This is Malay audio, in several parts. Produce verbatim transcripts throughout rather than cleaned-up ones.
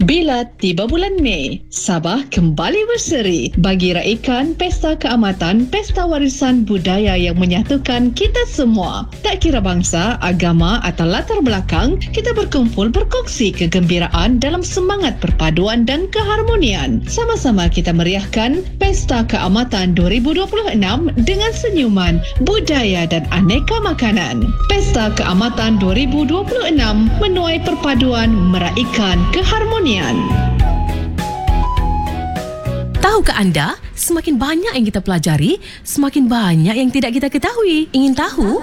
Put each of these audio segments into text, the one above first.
Bila tiba bulan Mei, Sabah kembali berseri bagi raikan Pesta Keamatan Pesta Warisan Budaya yang menyatukan kita semua. Tak kira bangsa, agama atau latar belakang, kita berkumpul berkongsi kegembiraan dalam semangat perpaduan dan keharmonian. Sama-sama kita meriahkan Pesta Keamatan dua ribu dua puluh enam dengan senyuman, budaya dan aneka makanan. Pesta Keamatan dua ribu dua puluh enam menuai perpaduan meraikan keharmonian. Tahukah anda, semakin banyak yang kita pelajari, semakin banyak yang tidak kita ketahui. Ingin tahu?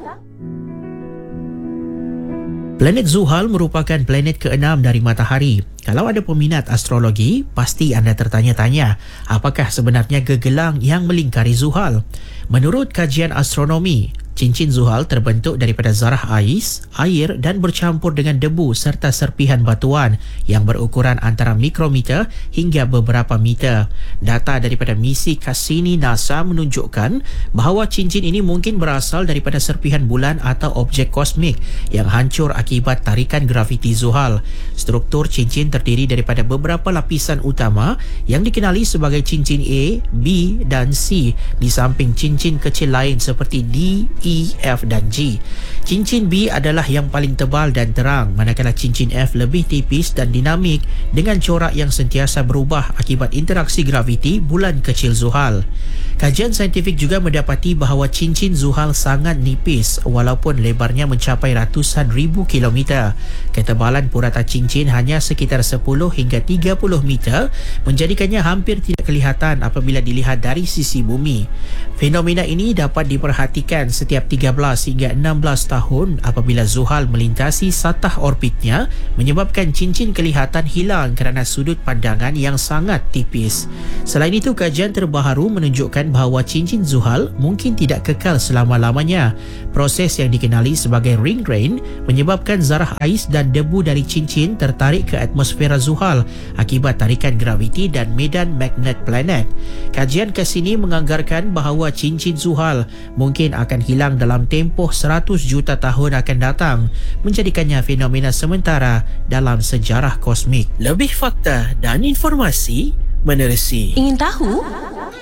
Planet Zuhal merupakan planet keenam dari matahari. Kalau ada peminat astrologi, pasti anda tertanya-tanya, apakah sebenarnya gegelang yang melingkari Zuhal? Menurut kajian astronomi, cincin Zuhal terbentuk daripada zarah ais, air dan bercampur dengan debu serta serpihan batuan yang berukuran antara mikrometer hingga beberapa meter. Data daripada misi Cassini NASA menunjukkan bahawa cincin ini mungkin berasal daripada serpihan bulan atau objek kosmik yang hancur akibat tarikan graviti Zuhal. Struktur cincin terdiri daripada beberapa lapisan utama yang dikenali sebagai cincin A, B dan C di samping cincin kecil lain seperti D, E, F dan G. Cincin B adalah yang paling tebal dan terang, manakala cincin F lebih tipis dan dinamik dengan corak yang sentiasa berubah akibat interaksi graviti bulan kecil Zuhal. Kajian saintifik juga mendapati bahawa cincin Zuhal sangat nipis walaupun lebarnya mencapai ratusan ribu kilometer. Ketebalan purata cincin hanya sekitar sepuluh hingga tiga puluh meter, menjadikannya hampir tidak kelihatan apabila dilihat dari sisi bumi. Fenomena ini dapat diperhatikan setiap tiga belas hingga enam belas tahun apabila Zuhal melintasi satah orbitnya, menyebabkan cincin kelihatan hilang kerana sudut pandangan yang sangat tipis. Selain itu, kajian terbaru menunjukkan bahawa cincin Zuhal mungkin tidak kekal selama-lamanya. Proses yang dikenali sebagai ring rain menyebabkan zarah ais dan debu dari cincin tertarik ke atmosfera Zuhal akibat tarikan graviti dan medan magnet planet. Kajian Cassini menganggarkan bahawa cincin Zuhal mungkin akan hilang dalam tempoh seratus juta tahun akan datang, menjadikannya fenomena sementara dalam sejarah kosmik. Lebih fakta dan informasi menerusi. Ingin tahu?